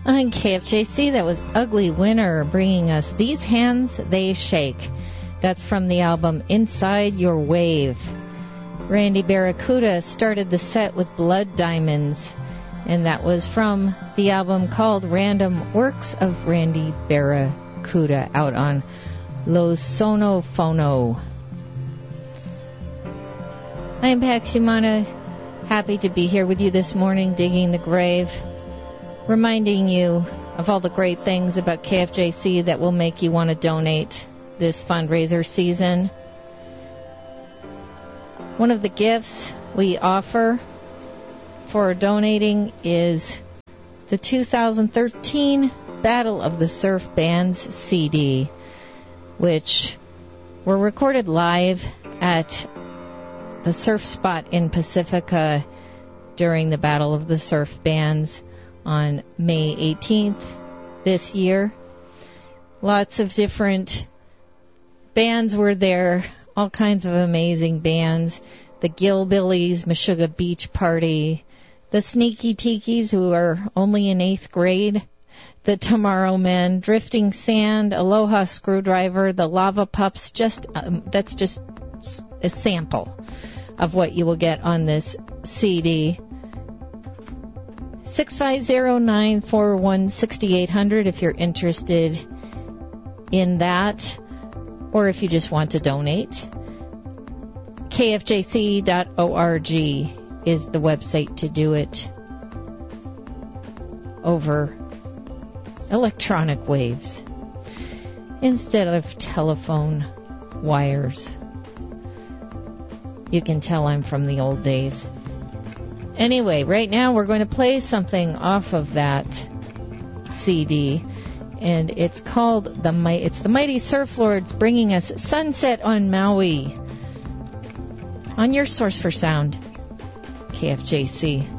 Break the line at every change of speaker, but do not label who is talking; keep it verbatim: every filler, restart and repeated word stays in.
On K F J C, that was Ugly Winter bringing us These Hands, They Shake. That's from the album Inside Your Wave. Randy Barracuda started the set with Blood Diamonds, and that was from the album called Random Works of Randy Barracuda, out on Lo Sono Fono. I am Pax Humana, happy to be here with you this morning, digging the grave, reminding you of all the great things about K F J C that will make you want to donate this fundraiser season. One of the gifts we offer for donating is the two thousand thirteen Battle of the Surf Bands C D, which were recorded live at the Surf Spot in Pacifica during the Battle of the Surf Bands on May eighteenth this year. Lots of different bands were there, all kinds of amazing bands. The Gillbillies, Meshuggah Beach Party, the Sneaky Tikis, who are only in eighth grade, the Tomorrow Men, Drifting Sand, Aloha Screwdriver, the Lava Pups. Just um, that's just a sample of what you will get on this C D. six five zero, nine four one, six eight zero zero if you're interested in that, or if you just want to donate. K F J C dot org is the website to do it over electronic waves instead of telephone wires. You can tell I'm from the old days. Anyway, right now we're going to play something off of that C D, and it's called the Mi- it's the Mighty Surf Lords bringing us Sunset on Maui on your source for sound, K F J C.